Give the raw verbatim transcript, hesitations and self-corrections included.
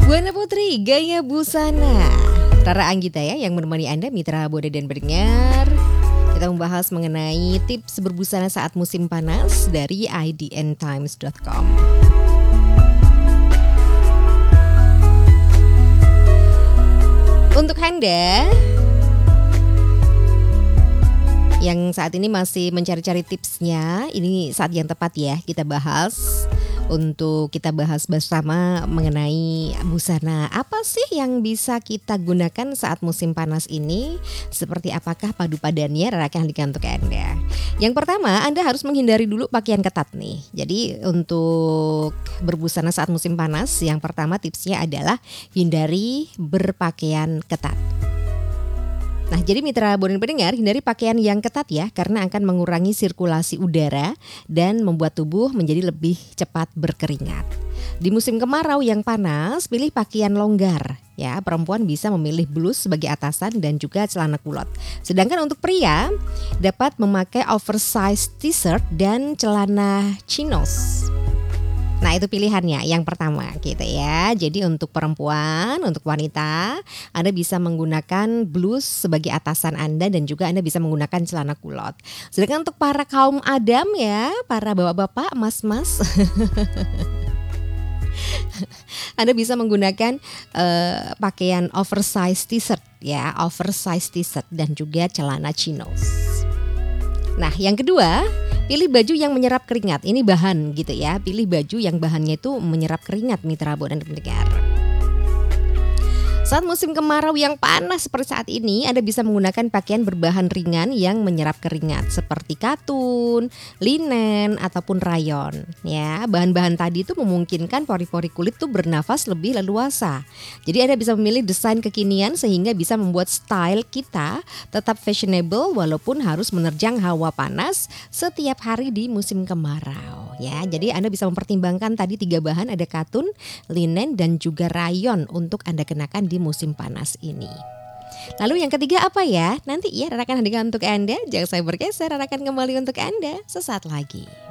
Buana Putri, Gaya Busana. Rara Anggita ya yang menemani Anda mitra Buana dan pendengar. Kita membahas mengenai tips berbusana saat musim panas dari i d n times dot com. Untuk Anda yang saat ini masih mencari-cari tipsnya, ini saat yang tepat ya kita bahas. Untuk kita bahas bersama mengenai busana apa sih yang bisa kita gunakan saat musim panas ini. Seperti apakah padu padannya rakan untuk Anda. Yang pertama, Anda harus menghindari dulu pakaian ketat nih. Jadi untuk berbusana saat musim panas, yang pertama tipsnya adalah hindari berpakaian ketat. Nah, jadi mitra Buana pendengar, hindari pakaian yang ketat ya, karena akan mengurangi sirkulasi udara dan membuat tubuh menjadi lebih cepat berkeringat. Di musim kemarau yang panas, pilih pakaian longgar ya. Perempuan bisa memilih blus sebagai atasan dan juga celana kulot. Sedangkan untuk pria dapat memakai oversized t-shirt dan celana chinos. Nah, itu pilihannya yang pertama gitu ya. Jadi untuk perempuan, untuk wanita, Anda bisa menggunakan blus sebagai atasan Anda dan juga Anda bisa menggunakan celana kulot. Sedangkan untuk para kaum adam ya, para bapak-bapak, mas-mas Anda bisa menggunakan uh, pakaian oversized t-shirt ya, oversized t-shirt dan juga celana chinos. Nah, yang kedua, pilih baju yang menyerap keringat. Ini bahan gitu ya. Pilih baju yang bahannya itu menyerap keringat mitra Buana dan pendengar. Saat musim kemarau yang panas seperti saat ini, Anda bisa menggunakan pakaian berbahan ringan yang menyerap keringat seperti katun, linen ataupun rayon. Ya, bahan-bahan tadi itu memungkinkan pori-pori kulit tuh bernafas lebih leluasa. Jadi Anda bisa memilih desain kekinian sehingga bisa membuat style kita tetap fashionable walaupun harus menerjang hawa panas setiap hari di musim kemarau. Ya, jadi Anda bisa mempertimbangkan tadi tiga bahan, ada katun, linen dan juga rayon untuk Anda kenakan di musim panas ini. Lalu yang ketiga apa ya? Nanti ya Rara akan hadirkan untuk Anda. Jangan saya bergeser, Rara akan kembali untuk Anda sesaat lagi.